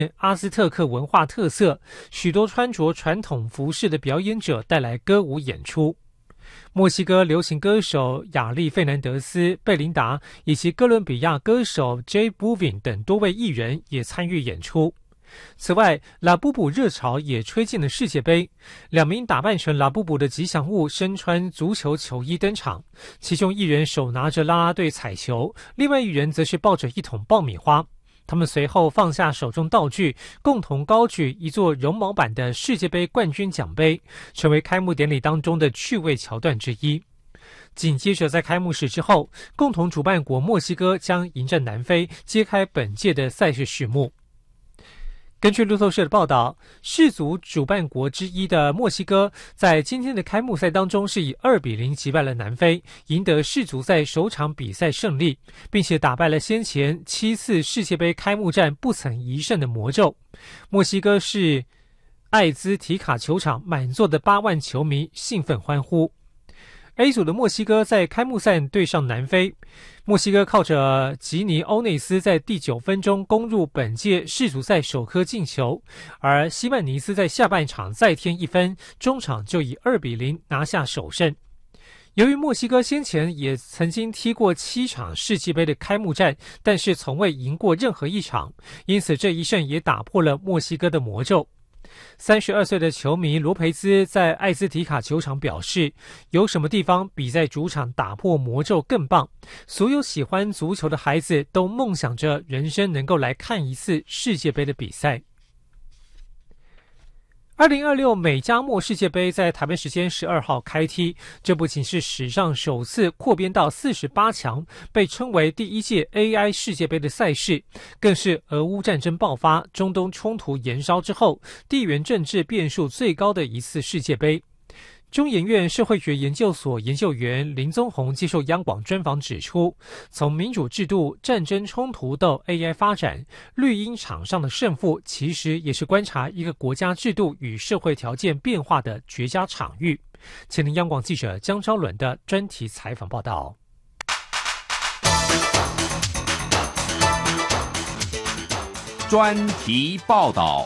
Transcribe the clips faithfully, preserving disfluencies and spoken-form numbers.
阿兹特克文化特色，许多穿着传统服饰的表演者带来歌舞演出。墨西哥流行歌手亚历·费南德斯、贝琳达以及哥伦比亚歌手 J. Balvin 等多位艺人也参与演出。此外，拉布布热潮也吹进了世界杯，两名打扮成拉布布的吉祥物身穿足球球衣登场，其中一人手拿着啦啦队彩球，另外一人则是抱着一桶爆米花。他们随后放下手中道具，共同高举一座绒毛版的世界杯冠军奖杯，成为开幕典礼当中的趣味桥段之一。紧接着在开幕式之后，共同主办国墨西哥将迎战南非，揭开本届的赛事序幕。根据路透社的报道，世足主办国之一的墨西哥在今天的开幕赛当中是以二比零击败了南非，赢得世足赛首场比赛胜利，并且打败了先前七次世界杯开幕战不曾一胜的魔咒。墨西哥是艾兹提卡球场满座的八万球迷兴奋欢呼。A 组的墨西哥在开幕赛对上南非，墨西哥靠着吉尼欧内斯在第九分钟攻入本届世足赛首颗进球，而西曼尼斯在下半场再添一分，中场就以二比零拿下首胜。由于墨西哥先前也曾经踢过七场世界杯的开幕战，但是从未赢过任何一场，因此这一胜也打破了墨西哥的魔咒。三十二岁的球迷罗培兹在艾斯提卡球场表示，有什么地方比在主场打破魔咒更棒？所有喜欢足球的孩子都梦想着人生能够来看一次世界杯的比赛。二零二六美加墨世界杯在台湾时间十二号开踢，这不仅是史上首次扩编到四十八强，被称为第一届 A I 世界杯的赛事，更是俄乌战争爆发、中东冲突延烧之后，地缘政治变数最高的一次世界杯。中研院社会学研究所研究员林宗宏接受央广专访指出，从民主制度、战争冲突到 A I 发展，绿茵场上的胜负其实也是观察一个国家制度与社会条件变化的绝佳场域。请听央广记者江昭伦的专题采访报道。 专题报道。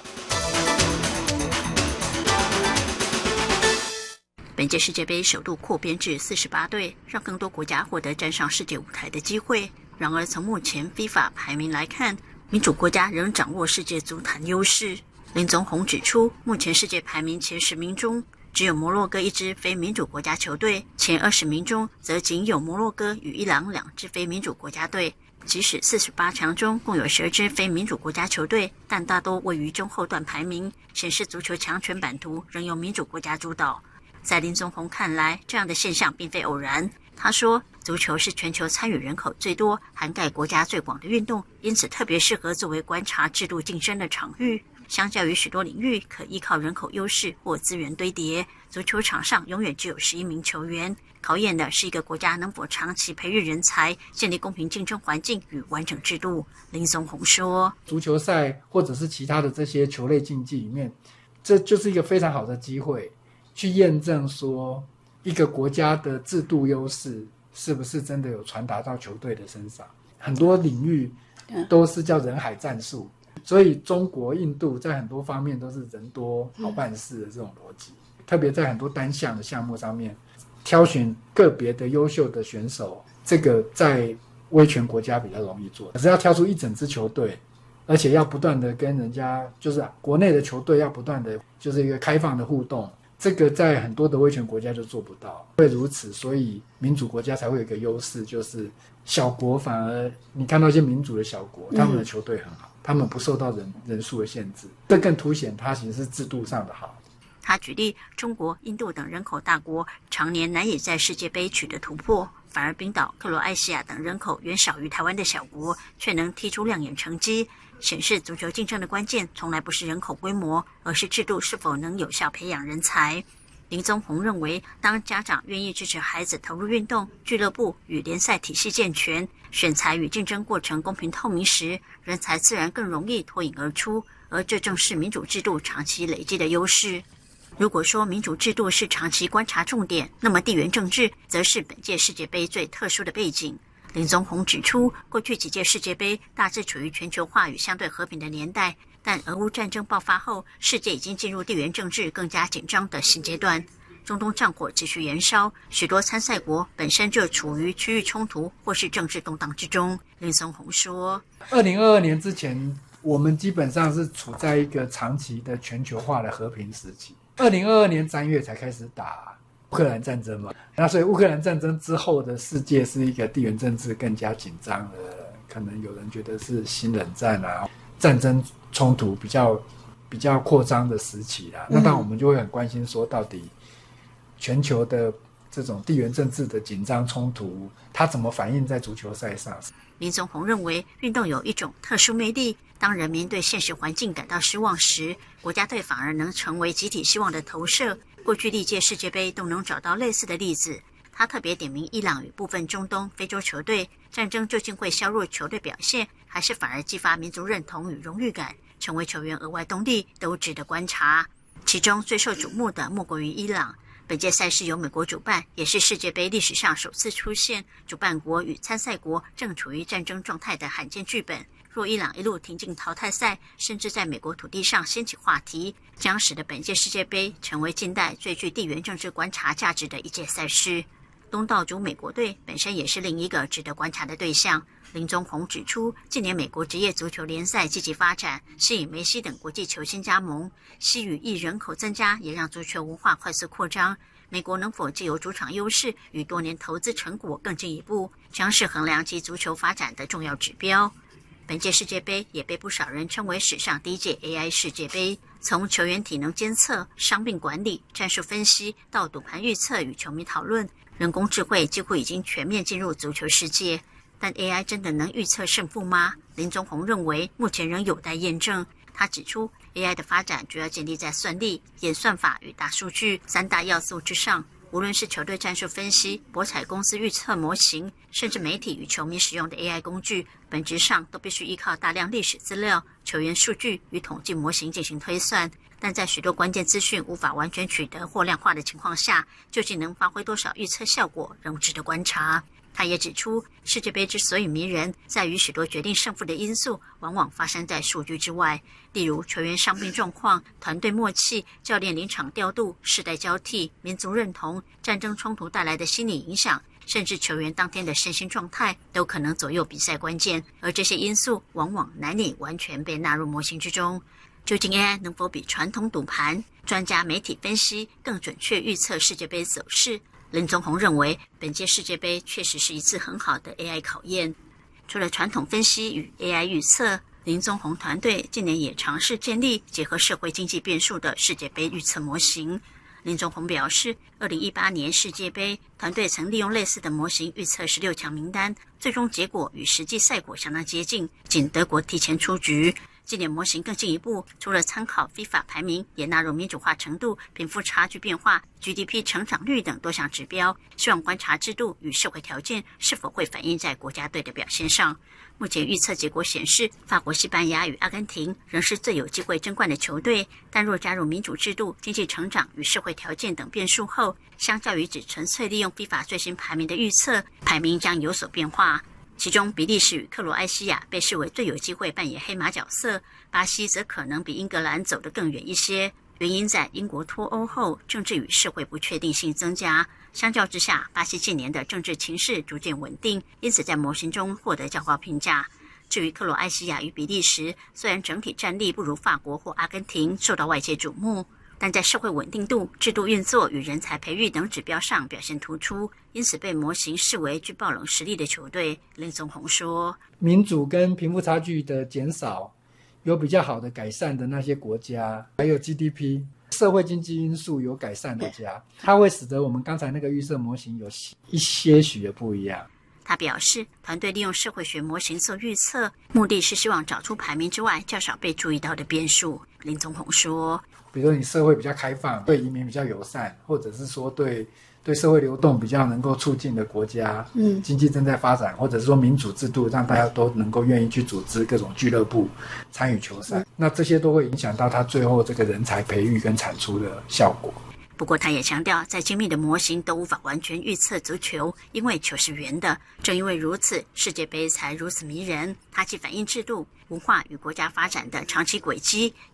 本届世界杯首度扩编至四十八队，让更多国家获得站上世界舞台的机会。然而，从目前 FIFA 排名来看，民主国家仍掌握世界足坛优势。林宗宏指出，目前世界排名前十名中，只有摩洛哥一支非民主国家球队，前二十名中则仅有摩洛哥与伊朗两支非民主国家队。即使四十八强中共有十二支非民主国家球队，但大多位于中后段排名，显示足球强权版图仍由民主国家主导。在林宗宏看来，这样的现象并非偶然。他说，足球是全球参与人口最多、涵盖国家最广的运动，因此特别适合作为观察制度竞争的场域。相较于许多领域可依靠人口优势或资源堆叠，足球场上永远只有十一名球员，考验的是一个国家能否长期培育人才，建立公平竞争环境与完整制度。林宗宏说， 足球赛或者是其他的这些球类竞技里面，这就是一个非常好的机会，去验证说一个国家的制度优势是不是真的有传达到球队的身上。很多领域都是叫人海战术，所以中国、印度在很多方面都是人多好办事的这种逻辑，特别在很多单项的项目上面，挑选个别的优秀的选手，这个在威权国家比较容易做，可是要挑出一整支球队，而且要不断的跟人家，就是国内的球队要不断的就是一个开放的互动，这个在很多的威权国家就做不到。会如此，所以民主国家才会有一个优势，就是小国反而你看到一些民主的小国，他们的球队很好，他们不受到人人数的限制，这更凸显它其实是制度上的好。 他举例，中国、印度等人口大国常年难以在世界杯取得突破，反而冰岛、克罗埃西亚等人口远少于台湾的小国却能踢出亮眼成绩，显示足球竞争的关键从来不是人口规模，而是制度是否能有效培养人才。林宗宏认为，当家长愿意支持孩子投入运动、俱乐部与联赛体系健全，选材与竞争过程公平透明时，人才自然更容易脱颖而出，而这正是民主制度长期累积的优势。如果说民主制度是长期观察重点，那么地缘政治则是本届世界杯最特殊的背景。林宗宏指出，过去几届世界杯大致处于全球化与相对和平的年代， 但俄乌战争爆发后，世界已经进入地缘政治更加紧张的新阶段。中东战火继续延烧，许多参赛国本身就处于区域冲突或是政治动荡之中。林松宏说， 二零二二年之前，我们基本上是处在一个长期的全球化的和平时期。二零二二年三月才开始打乌克兰战争嘛，那所以乌克兰战争之后的世界是一个地缘政治更加紧张的，可能有人觉得是新冷战啊，战争冲突比较比较扩张的时期啦。那当然我们就会很关心说，到底全球的这种地缘政治的紧张冲突，它怎么反映在足球赛上？ 林松宏认为，运动有一种特殊魅力，当人民对现实环境感到失望时，国家队反而能成为集体希望的投射。过去历届世界杯都能找到类似的例子。他特别点名伊朗与部分中东、非洲球队，战争究竟会削弱球队表现，还是反而激发民族认同与荣誉感，成为球员额外动力，都值得观察。其中最受瞩目的莫过于伊朗。本届赛事由美国主办，也是世界杯历史上首次出现主办国与参赛国正处于战争状态的罕见剧本。若伊朗一路挺进淘汰赛，甚至在美国土地上掀起话题，将使得本届世界杯成为近代最具地缘政治观察价值的一届赛事。东道主美国队本身也是另一个值得观察的对象。林宗宏指出，近年美国职业足球联赛积极发展，吸引梅西等国际球星加盟，西语裔人口增加也让足球文化快速扩张。美国能否借由主场优势与多年投资成果更进一步，将是衡量其足球发展的重要指标。本届世界杯也被不少人称为史上第一届 A I 世界杯，从球员体能监测、伤病管理、战术分析到赌盘预测与球迷讨论，人工智慧几乎已经全面进入足球世界。但 A I 真的能预测胜负吗？林宗宏认为目前仍有待验证。他指出 A I 的发展主要建立在算力、演算法与大数据三大要素之上。无论是球队战术分析、博彩公司预测模型，甚至媒体与球迷使用的 A I 工具，本质上都必须依靠大量历史资料、球员数据与统计模型进行推算。但在许多关键资讯无法完全取得或量化的情况下，究竟能发挥多少预测效果，仍值得观察。他也指出，世界杯之所以迷人，在于许多决定胜负的因素往往发生在数据之外，例如球员伤病状况、团队默契、教练临场调度、世代交替、民族认同、战争冲突带来的心理影响，甚至球员当天的身心状态，都可能左右比赛关键，而这些因素往往难以完全被纳入模型之中。究竟 A I 能否比传统赌盘、专家媒体分析更准确预测世界杯走势？林宗宏认为，本届世界杯确实是一次很好的 A I 考验。除了传统分析与 A I 预测，林宗宏团队近年也尝试建立结合社会经济变数的世界杯预测模型。林宗宏表示，二零一八年世界杯团队曾利用类似的模型预测十六强名单，最终结果与实际赛果相当接近，仅德国提前出局。今年模型更进一步，除了参考 FIFA 排名，也纳入民主化程度、贫富差距变化、G D P 成长率等多项指标，希望观察制度与社会条件是否会反映在国家队的表现上。目前预测结果显示，法国、西班牙与阿根廷仍是最有机会争冠的球队，但若加入民主制度、经济成长与社会条件等变数后，相较于只纯粹利用 FIFA 最新排名的预测，排名将有所变化。其中比利时与克罗埃西亚被视为最有机会扮演黑马角色，巴西则可能比英格兰走得更远一些。原因在英国脱欧后，政治与社会不确定性增加，相较之下，巴西近年的政治情势逐渐稳定，因此在模型中获得较高评价。至于克罗埃西亚与比利时，虽然整体战力不如法国或阿根廷受到外界瞩目，但在社会稳定度、制度运作与人才培育等指标上表现突出，因此被模型视为具爆冷实力的球队。林宗宏说， 民主跟贫富差距的减少，有比较好的改善的那些国家，还有 G D P 社会经济因素有改善的国家，它会使得我们刚才那个预测模型有一些许的不一样。 他表示，团队利用社会学模型做预测，目的是希望找出排名之外较少被注意到的变数。林宗宏说， 比如说你社会比较开放，对移民比较友善，或者是说对对社会流动比较能够促进的国家，嗯，经济正在发展，或者是说民主制度让大家都能够愿意去组织各种俱乐部参与球赛，嗯，那这些都会影响到他最后这个人才培育跟产出的效果。 不过他也强调，再精密的模型都无法完全预测足球，因为球是圆的。正因为如此，世界杯才如此迷人。它既反映制度、文化与国家发展的长期轨迹，